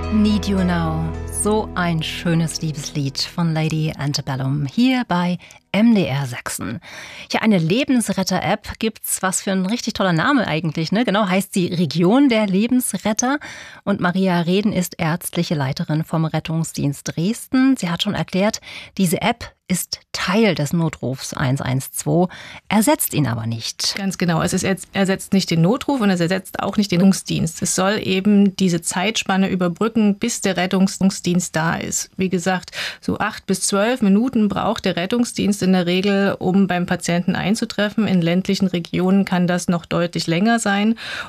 Need You Now. So ein schönes Liebeslied von Lady Antebellum hier bei MDR Sachsen. Ja, eine Lebensretter-App gibt's. Was für ein richtig toller Name eigentlich, ne? Genau, heißt sie Region der Lebensretter. Und Maria Reden ist ärztliche Leiterin vom Rettungsdienst Dresden. Sie hat schon erklärt, diese App ist Teil des Notrufs 112, ersetzt ihn aber nicht. Ganz genau. Es ersetzt nicht den Notruf und es ersetzt auch nicht den Rettungsdienst. Es soll eben diese Zeitspanne überbrücken, bis der Rettungsdienst da ist. Wie gesagt, so 8 bis 12 Minuten braucht der Rettungsdienst in der Regel, um beim Patienten einzutreffen. In ländlichen Regionen kann das noch deutlich länger sein.